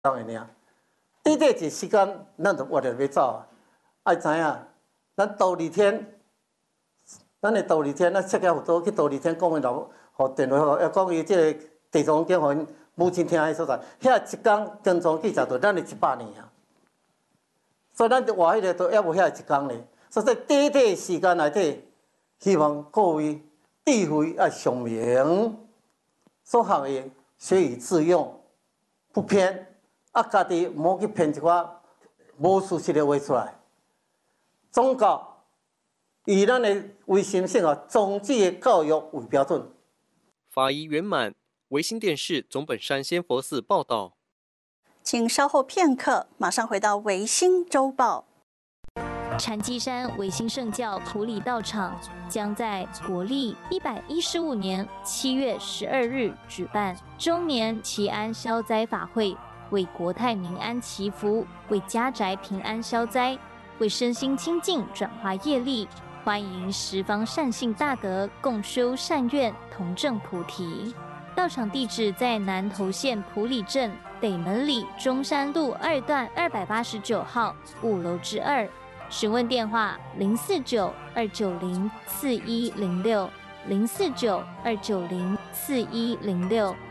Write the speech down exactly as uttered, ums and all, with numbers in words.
当然尔，短短一时间，咱就活着要走啊！爱知影，咱头二天，咱的头二天，咱设计辅导去头二天讲的老，互电话，要讲伊即个地藏经，互因母亲听迄所在，遐一天跟踪记者就咱的一百年啊！所以咱活迄个都还无遐一天咧，所以在短短时间内底，希望各位智慧要上明，所学的学以致用，不偏。 啊，家己莫去编一寡无事实的话出来。宗教以咱的唯心性啊，宗旨的教育为标准。 法仪圆满，维新电视总本山仙佛寺报道。 请稍后片刻，马上回到维新周报。 禅机山维新圣教普里道场将在国历一百一十五年七月十二日举办周年祈安消灾法会。 为国泰民安祈福，为家宅平安消灾，为身心清净转化业力，欢迎十方善信大德共修善愿，同证菩提。道场地址在南投县埔里镇北门里中山路二段二百八十九号五楼之二。询问电话：零四九二九零四一零六零四九二九零四一零六。